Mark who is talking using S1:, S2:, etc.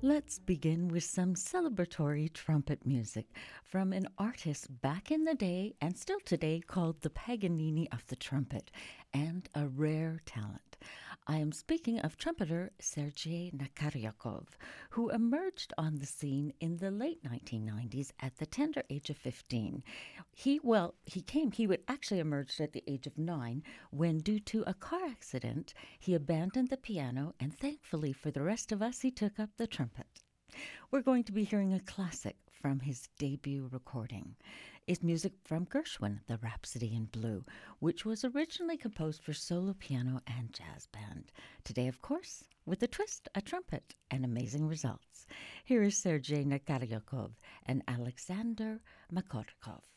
S1: Let's begin with some celebratory trumpet music from an artist back in the day and still today called the Paganini of the trumpet, and a rare talent. I am speaking of trumpeter Sergei Nakaryakov, who emerged on the scene in the late 1990s at the tender age of 15. He would actually emerged at the age of 9 when, due to a car accident, he abandoned the piano, and thankfully for the rest of us, he took up the trumpet. We're going to be hearing a classic from his debut recording. It's music from Gershwin, the Rhapsody in Blue, which was originally composed for solo piano and jazz band. Today, of course, with a twist, a trumpet, and amazing results. Here is Sergei Nakaryakov and Alexander Makorkov.